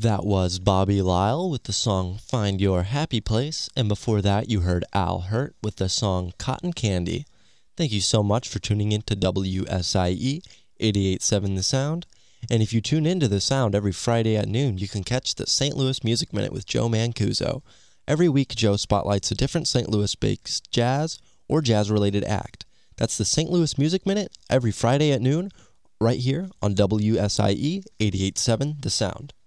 That was Bobby Lyle with the song Find Your Happy Place, and before that you heard Al Hurt with the song Cotton Candy. Thank you so much for tuning in to WSIE 88.7 The Sound, and if you tune into The Sound every Friday at noon, you can catch the St. Louis Music Minute with Joe Mancuso. Every week, Joe spotlights a different St. Louis-based jazz or jazz-related act. That's the St. Louis Music Minute every Friday at noon, right here on WSIE 88.7 The Sound.